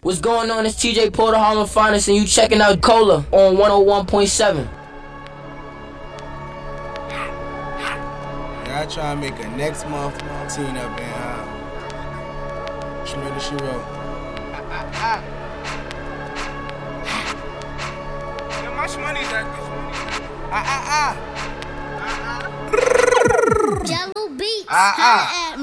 What's going on? It's TJ Porter, Harlem Finest, and you checking out Cola on 101.7. I try to make a next month team up in Shmurda She Wrote. How much money is that? Jello Beats.